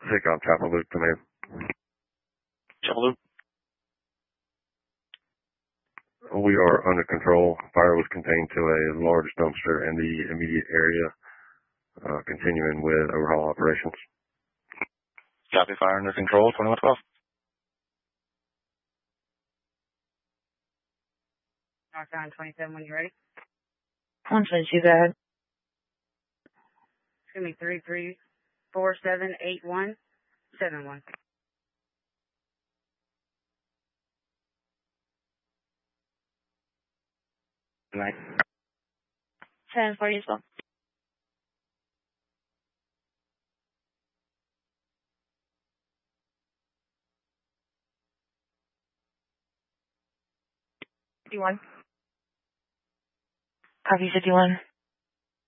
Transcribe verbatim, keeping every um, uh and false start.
Hickok Chapel Loop Command. Chapel Loop. We are under control. Fire was contained to a large dumpster in the immediate area, uh, continuing with overhaul operations. Copy, fire under control, twenty-one twelve. Northbound twenty-seven, when you're ready. one twenty-two, go ahead. It's going to be three three four seven eight one seven one. Night. ten forty as well. fifty-one. Copy fifty-one.